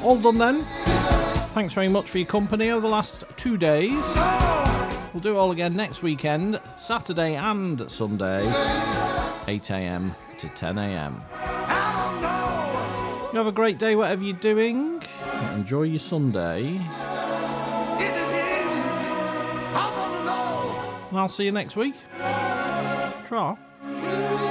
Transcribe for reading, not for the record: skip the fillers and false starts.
All done then. Thanks very much for your company over the last 2 days. We'll do it all again next weekend, Saturday and Sunday, 8 a.m. to 10 a.m. You have a great day, whatever you're doing. Enjoy your Sunday. And I'll see you next week. Try.